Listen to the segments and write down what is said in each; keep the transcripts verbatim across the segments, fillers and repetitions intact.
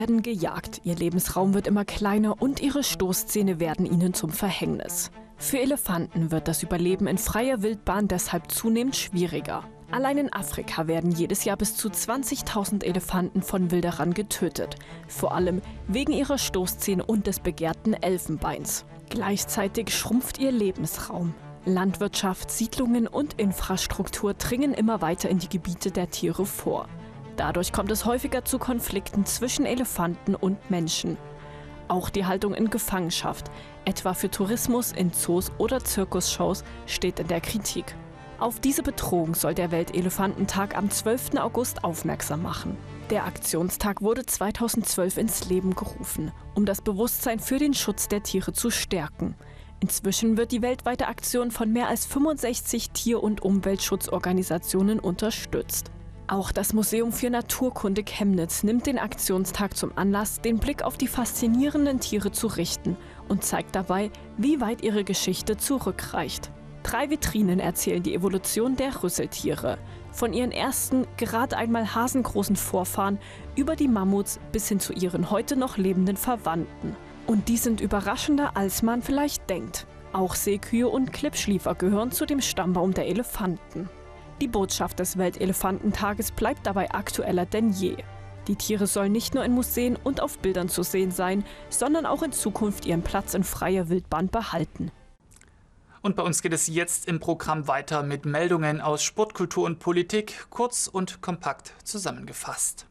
Werden gejagt, ihr Lebensraum wird immer kleiner und ihre Stoßzähne werden ihnen zum Verhängnis. Für Elefanten wird das Überleben in freier Wildbahn deshalb zunehmend schwieriger. Allein in Afrika werden jedes Jahr bis zu zwanzigtausend Elefanten von Wilderern getötet, vor allem wegen ihrer Stoßzähne und des begehrten Elfenbeins. Gleichzeitig schrumpft ihr Lebensraum. Landwirtschaft, Siedlungen und Infrastruktur dringen immer weiter in die Gebiete der Tiere vor. Dadurch kommt es häufiger zu Konflikten zwischen Elefanten und Menschen. Auch die Haltung in Gefangenschaft, etwa für Tourismus in Zoos oder Zirkusshows, steht in der Kritik. Auf diese Bedrohung soll der Weltelefantentag am zwölften August aufmerksam machen. Der Aktionstag wurde zweitausendzwölf ins Leben gerufen, um das Bewusstsein für den Schutz der Tiere zu stärken. Inzwischen wird die weltweite Aktion von mehr als fünfundsechzig Tier- und Umweltschutzorganisationen unterstützt. Auch das Museum für Naturkunde Chemnitz nimmt den Aktionstag zum Anlass, den Blick auf die faszinierenden Tiere zu richten und zeigt dabei, wie weit ihre Geschichte zurückreicht. Drei Vitrinen erzählen die Evolution der Rüsseltiere. Von ihren ersten, gerade einmal hasengroßen Vorfahren über die Mammuts bis hin zu ihren heute noch lebenden Verwandten. Und die sind überraschender, als man vielleicht denkt. Auch Seekühe und Klippschliefer gehören zu dem Stammbaum der Elefanten. Die Botschaft des Weltelefantentages bleibt dabei aktueller denn je. Die Tiere sollen nicht nur in Museen und auf Bildern zu sehen sein, sondern auch in Zukunft ihren Platz in freier Wildbahn behalten. Und bei uns geht es jetzt im Programm weiter mit Meldungen aus Sport, Kultur und Politik, kurz und kompakt zusammengefasst.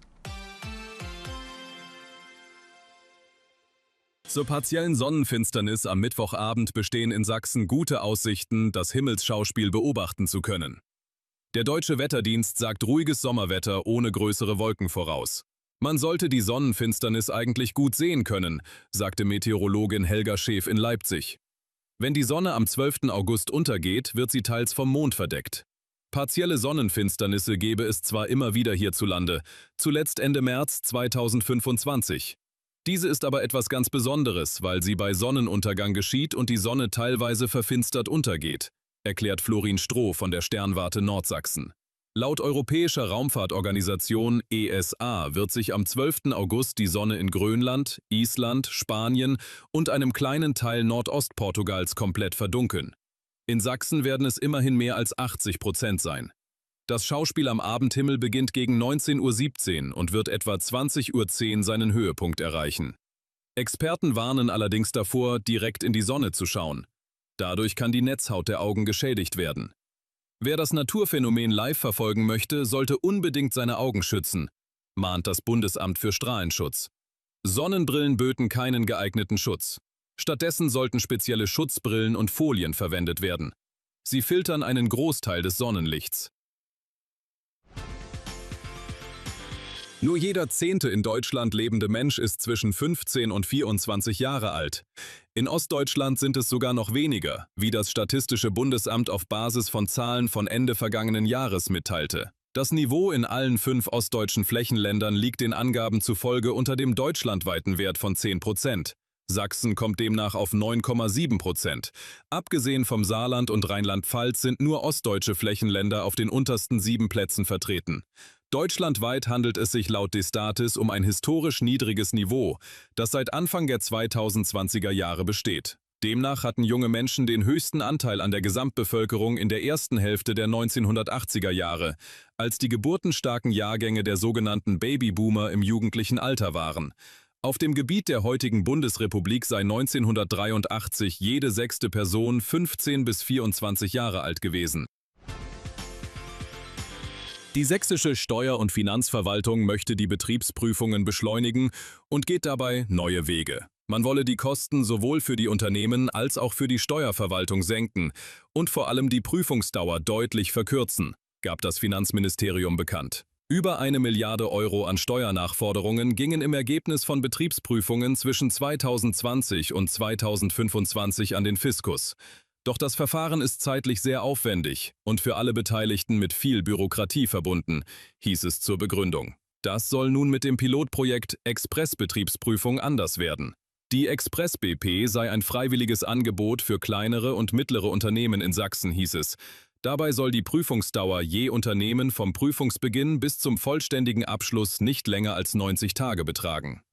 Zur partiellen Sonnenfinsternis am Mittwochabend bestehen in Sachsen gute Aussichten, das Himmelsschauspiel beobachten zu können. Der Deutsche Wetterdienst sagt ruhiges Sommerwetter ohne größere Wolken voraus. Man sollte die Sonnenfinsternis eigentlich gut sehen können, sagte Meteorologin Helga Schäf in Leipzig. Wenn die Sonne am zwölften August untergeht, wird sie teils vom Mond verdeckt. Partielle Sonnenfinsternisse gebe es zwar immer wieder hierzulande, zuletzt Ende März zweitausendfünfundzwanzig. Diese ist aber etwas ganz Besonderes, weil sie bei Sonnenuntergang geschieht und die Sonne teilweise verfinstert untergeht, erklärt Florin Stroh von der Sternwarte Nordsachsen. Laut Europäischer Raumfahrtorganisation E S A wird sich am zwölften August die Sonne in Grönland, Island, Spanien und einem kleinen Teil Nordostportugals komplett verdunkeln. In Sachsen werden es immerhin mehr als achtzig Prozent sein. Das Schauspiel am Abendhimmel beginnt gegen neunzehn Uhr siebzehn und wird etwa zwanzig Uhr zehn seinen Höhepunkt erreichen. Experten warnen allerdings davor, direkt in die Sonne zu schauen. Dadurch kann die Netzhaut der Augen geschädigt werden. Wer das Naturphänomen live verfolgen möchte, sollte unbedingt seine Augen schützen, mahnt das Bundesamt für Strahlenschutz. Sonnenbrillen böten keinen geeigneten Schutz. Stattdessen sollten spezielle Schutzbrillen und Folien verwendet werden. Sie filtern einen Großteil des Sonnenlichts. Nur jeder zehnte in Deutschland lebende Mensch ist zwischen fünfzehn und vierundzwanzig Jahre alt. In Ostdeutschland sind es sogar noch weniger, wie das Statistische Bundesamt auf Basis von Zahlen von Ende vergangenen Jahres mitteilte. Das Niveau in allen fünf ostdeutschen Flächenländern liegt den Angaben zufolge unter dem deutschlandweiten Wert von zehn Prozent. Sachsen kommt demnach auf neun Komma sieben Prozent. Abgesehen vom Saarland und Rheinland-Pfalz sind nur ostdeutsche Flächenländer auf den untersten sieben Plätzen vertreten. Deutschlandweit handelt es sich laut Destatis um ein historisch niedriges Niveau, das seit Anfang der zweitausendzwanziger Jahre besteht. Demnach hatten junge Menschen den höchsten Anteil an der Gesamtbevölkerung in der ersten Hälfte der neunzehnhundertachtziger Jahre, als die geburtenstarken Jahrgänge der sogenannten Babyboomer im jugendlichen Alter waren. Auf dem Gebiet der heutigen Bundesrepublik sei neunzehnhundertdreiundachtzig jede sechste Person fünfzehn bis vierundzwanzig Jahre alt gewesen. Die sächsische Steuer- und Finanzverwaltung möchte die Betriebsprüfungen beschleunigen und geht dabei neue Wege. Man wolle die Kosten sowohl für die Unternehmen als auch für die Steuerverwaltung senken und vor allem die Prüfungsdauer deutlich verkürzen, gab das Finanzministerium bekannt. Über eine Milliarde Euro an Steuernachforderungen gingen im Ergebnis von Betriebsprüfungen zwischen zweitausendzwanzig und zweitausendfünfundzwanzig an den Fiskus. Doch das Verfahren ist zeitlich sehr aufwendig und für alle Beteiligten mit viel Bürokratie verbunden, hieß es zur Begründung. Das soll nun mit dem Pilotprojekt Expressbetriebsprüfung anders werden. Die Express B P sei ein freiwilliges Angebot für kleinere und mittlere Unternehmen in Sachsen, hieß es. Dabei soll die Prüfungsdauer je Unternehmen vom Prüfungsbeginn bis zum vollständigen Abschluss nicht länger als neunzig Tage betragen.